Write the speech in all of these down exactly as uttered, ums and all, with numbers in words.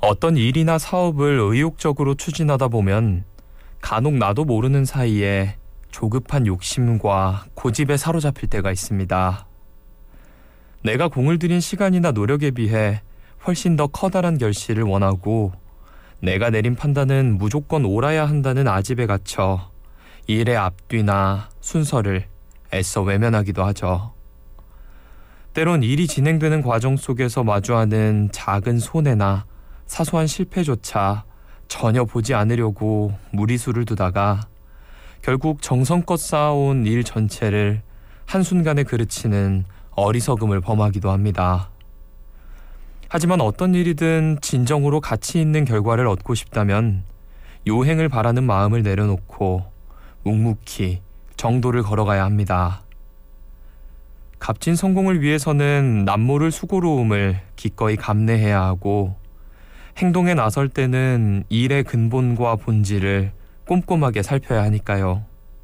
어떤 일이나 사업을 의욕적으로 추진하다 보면 간혹 나도 모르는 사이에 조급한 욕심과 고집에 사로잡힐 때가 있습니다. 내가 공을 들인 시간이나 노력에 비해 훨씬 더 커다란 결실을 원하고 내가 내린 판단은 무조건 옳아야 한다는 아집에 갇혀 일의 앞뒤나 순서를 애써 외면하기도 하죠. 때론 일이 진행되는 과정 속에서 마주하는 작은 손해나 사소한 실패조차 전혀 보지 않으려고 무리수를 두다가 결국 정성껏 쌓아온 일 전체를 한순간에 그르치는 어리석음을 범하기도 합니다. 하지만 어떤 일이든 진정으로 가치 있는 결과를 얻고 싶다면 요행을 바라는 마음을 내려놓고 묵묵히 정도를 걸어가야 합니다. 값진 성공을 위해서는 남모를 수고로움을 기꺼이 감내해야 하고 행동에 나설 때는 일의 근본과 본질을 꼼꼼하게 살펴야 하니까요.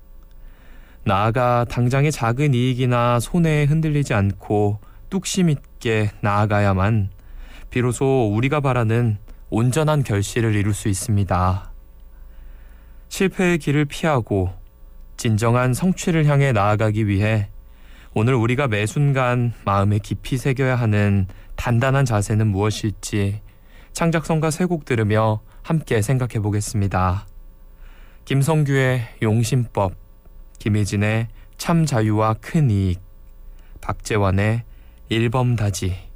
나아가 당장의 작은 이익이나 손해에 흔들리지 않고 뚝심 있게 나아가야만 비로소 우리가 바라는 온전한 결실을 이룰 수 있습니다. 실패의 길을 피하고 진정한 성취를 향해 나아가기 위해 오늘 우리가 매 순간 마음에 깊이 새겨야 하는 단단한 자세는 무엇일지 창작성가 세 곡 들으며 함께 생각해 보겠습니다. 김성규의 용심법, 김희진의 참 자유와 큰 이익, 박재환의 일범다지.